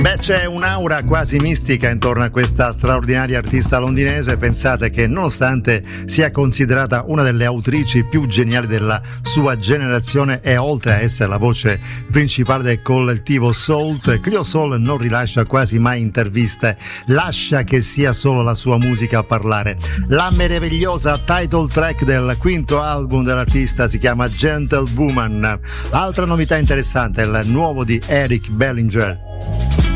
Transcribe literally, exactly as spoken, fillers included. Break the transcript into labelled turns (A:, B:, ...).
A: Beh, c'è un'aura quasi mistica intorno a questa straordinaria artista londinese. Pensate che nonostante sia considerata una delle autrici più geniali della sua generazione e oltre a essere la voce principale del collettivo Salt, Cleo Sol non rilascia quasi mai interviste, lascia che sia solo la sua musica a parlare. La meravigliosa title track del quinto album dell'artista si chiama Gentlewoman. Altra novità interessante, il nuovo di Eric Bellinger.